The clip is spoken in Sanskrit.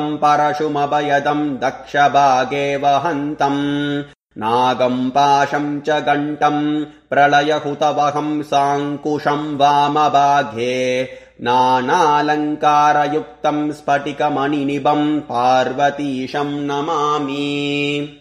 परशुमभयदम् दक्षभागे वहन्तम् नागम् पाशम् च गण्टम् प्रलयहुतवहम् साङ्कुशम् वामभागे नानालङ्कारयुक्तम् स्फटिकमणिनिभम् पार्वतीशम् नमामि।